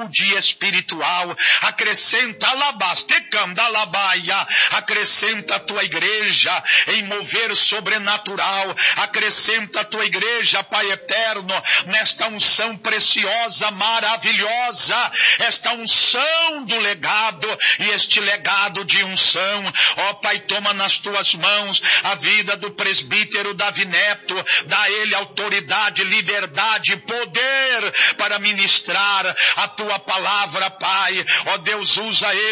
saúde espiritual. Acrescenta acrescenta a tua igreja em mover sobrenatural. Acrescenta a tua igreja, Pai eterno, nesta unção preciosa, maravilhosa, esta unção do legado, e este legado de unção, ó Pai, toma nas tuas mãos a vida do presbítero Davi Neto, dá ele autoridade, liberdade, poder para ministrar a tua palavra, Pai. Ó Deus, usa ele